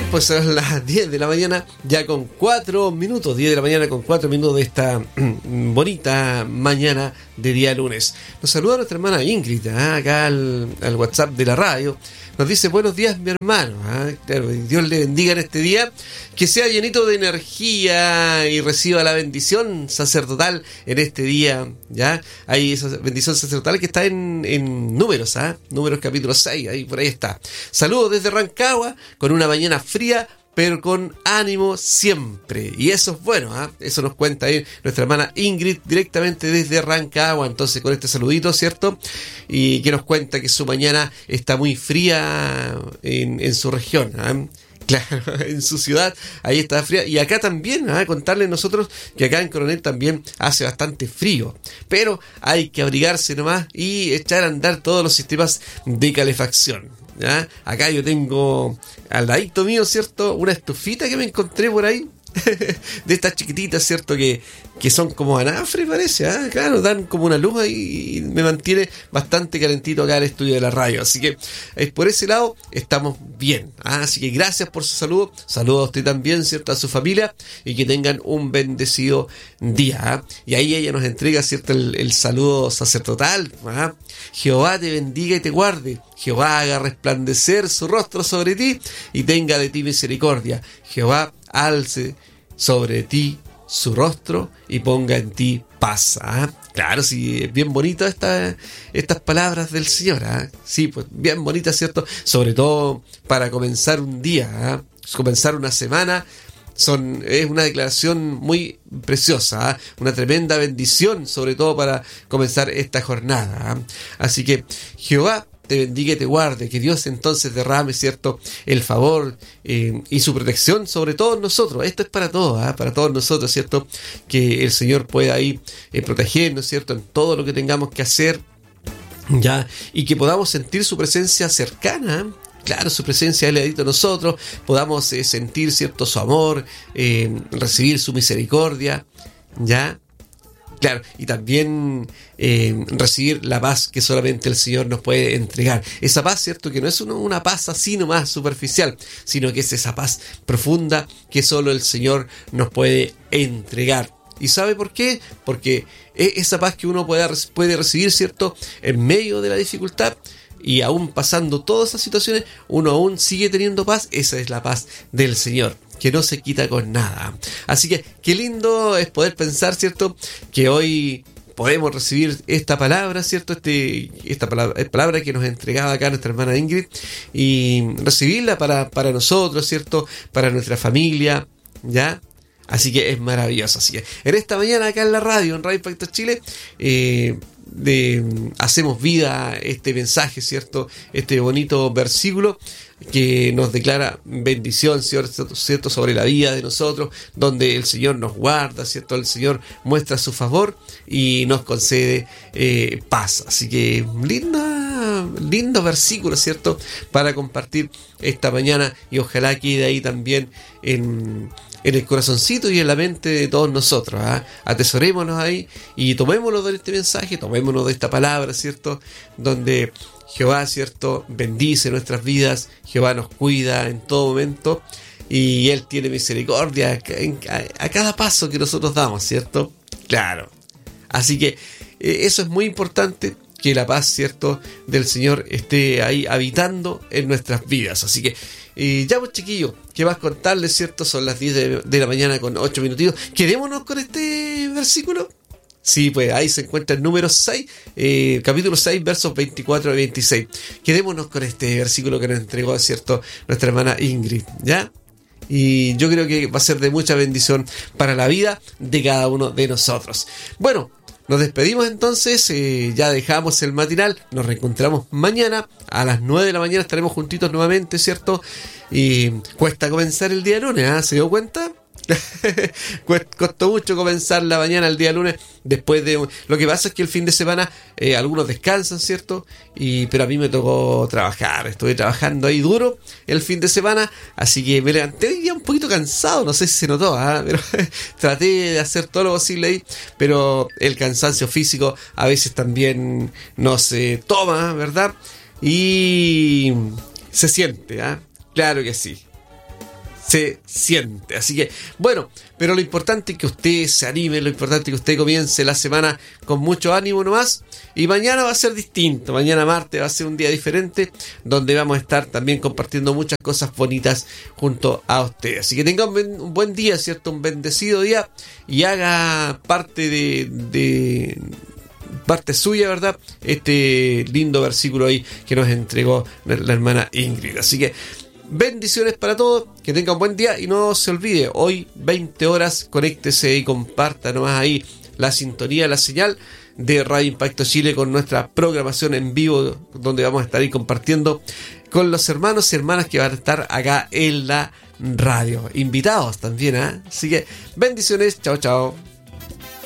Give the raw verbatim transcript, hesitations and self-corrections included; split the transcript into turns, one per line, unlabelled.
pues son las diez de la mañana, ya con cuatro minutos, diez de la mañana con cuatro minutos de esta bonita mañana de día lunes. Nos saluda nuestra hermana Ingrid, ¿eh? acá al, al WhatsApp de la radio. Nos dice: buenos días, mi hermano. ¿eh? Claro, Dios le bendiga en este día, que sea llenito de energía y reciba la bendición sacerdotal en este día. ¿Ya? Hay esa bendición sacerdotal que está en, en Números, ¿eh? Números capítulo seis, ahí por ahí está. Saludos desde Rancagua, con una mañana fría, pero con ánimo siempre. Y eso es bueno, ¿eh? Eso nos cuenta ahí nuestra hermana Ingrid, directamente desde Rancagua. Entonces, con este saludito, ¿cierto? Y que nos cuenta que su mañana está muy fría en, en su región, ¿eh? Claro, en su ciudad, ahí está fría. Y acá también, ¿eh? Contarles nosotros que acá en Coronel también hace bastante frío. Pero hay que abrigarse nomás y echar a andar todos los sistemas de calefacción. ¿Ya? Acá yo tengo al ladito mío, ¿cierto? Una estufita que me encontré por ahí. De estas chiquititas, ¿cierto? Que, que son como anafre, parece, ¿eh? Claro, dan como una luz y me mantiene bastante calentito acá el estudio de la radio. Así que eh, por ese lado estamos bien, ¿eh? Así que gracias por su saludo. Saludos a usted también, ¿cierto? A su familia, y que tengan un bendecido día, ¿eh? Y ahí ella nos entrega, ¿cierto? El, el saludo sacerdotal, ¿eh? Jehová te bendiga y te guarde. Jehová haga resplandecer su rostro sobre ti y tenga de ti misericordia. Jehová alce sobre ti su rostro y ponga en ti paz. ¿eh? Claro, sí, es bien bonito esta, estas palabras del Señor. ¿eh? Sí, pues bien bonitas, ¿cierto? Sobre todo para comenzar un día, ¿eh? comenzar una semana. Son, es una declaración muy preciosa, ¿eh? Una tremenda bendición, sobre todo para comenzar esta jornada. ¿eh? Así que Jehová te bendiga y te guarde, que Dios entonces derrame, ¿cierto?, el favor eh, y su protección sobre todos nosotros. Esto es para todos, ¿eh? para todos nosotros, ¿cierto?, que el Señor pueda ahí eh, protegernos, ¿cierto?, en todo lo que tengamos que hacer, ya, y que podamos sentir su presencia cercana, ¿eh? Claro, su presencia al ladito de nosotros, podamos eh, sentir, ¿cierto?, su amor, eh, recibir su misericordia, ya. Claro, y también eh, recibir la paz que solamente el Señor nos puede entregar. Esa paz, ¿cierto? Que no es una, una paz así nomás superficial, sino que es esa paz profunda que solo el Señor nos puede entregar. ¿Y sabe por qué? Porque esa paz que uno puede, puede recibir, ¿cierto?, en medio de la dificultad, y aún pasando todas esas situaciones, uno aún sigue teniendo paz. Esa es la paz del Señor, que no se quita con nada. Así que qué lindo es poder pensar, ¿cierto?, que hoy podemos recibir esta palabra, ¿cierto?, este, esta palabra, palabra que nos ha entregado acá nuestra hermana Ingrid, y recibirla para, para nosotros, ¿cierto?, para nuestra familia, ¿ya? Así que es maravilloso. Así que en esta mañana acá en la radio, en Radio Impacto Chile, eh, de, hacemos vida este mensaje, ¿cierto?, este bonito versículo que nos declara bendición, ¿cierto?, ¿cierto?, sobre la vida de nosotros, donde el Señor nos guarda, ¿cierto?, el Señor muestra su favor y nos concede eh, paz. Así que linda, lindo versículo, ¿cierto?, para compartir esta mañana, y ojalá quede ahí también en... en el corazoncito y en la mente de todos nosotros. ¿eh? Atesorémonos ahí y tomémonos de este mensaje, tomémonos de esta palabra, ¿cierto?, donde Jehová, ¿cierto?, bendice nuestras vidas, Jehová nos cuida en todo momento y Él tiene misericordia a, a cada paso que nosotros damos, ¿cierto? Claro. Así que eh, eso es muy importante, que la paz, ¿cierto?, del Señor esté ahí habitando en nuestras vidas. Así que Y ya pues, chiquillos, ¿qué más contarles, cierto? Son las diez de, de la mañana con ocho minutitos. Quedémonos con este versículo. Sí, pues ahí se encuentra el número seis, eh, capítulo seis, versos veinticuatro a veintiséis. Quedémonos con este versículo que nos entregó, cierto, nuestra hermana Ingrid, ¿ya? Y yo creo que va a ser de mucha bendición para la vida de cada uno de nosotros. Bueno, nos despedimos entonces, eh, ya dejamos el matinal, nos reencontramos mañana a las nueve de la mañana, estaremos juntitos nuevamente, ¿cierto? Y cuesta comenzar el día lunes, ¿eh? ¿Se dio cuenta? Costó mucho comenzar la mañana el día lunes, después de... Lo que pasa es que el fin de semana eh, algunos descansan, ¿cierto? Y pero a mí me tocó trabajar, estuve trabajando ahí duro el fin de semana, así que me levanté ya un poquito cansado, no sé si se notó, ¿eh? Pero traté de hacer todo lo posible ahí, pero el cansancio físico a veces también nos eh, toma, ¿verdad? Y se siente, ¿eh? Claro que sí. se siente. Así que, bueno, pero lo importante es que usted se anime, lo importante es que usted comience la semana con mucho ánimo nomás. Y mañana va a ser distinto, mañana martes va a ser un día diferente, donde vamos a estar también compartiendo muchas cosas bonitas junto a usted. Así que tenga un buen, un buen día, ¿cierto? Un bendecido día, y haga parte de... de parte suya, ¿verdad? Este lindo versículo ahí que nos entregó la hermana Ingrid. Así que bendiciones para todos, que tengan un buen día y no se olvide, hoy veinte horas, conéctese y comparta nomás ahí la sintonía, la señal de Radio Impacto Chile con nuestra programación en vivo, donde vamos a estar ahí compartiendo con los hermanos y hermanas que van a estar acá en la radio. Invitados también, ¿eh? Así que bendiciones, chao, chao.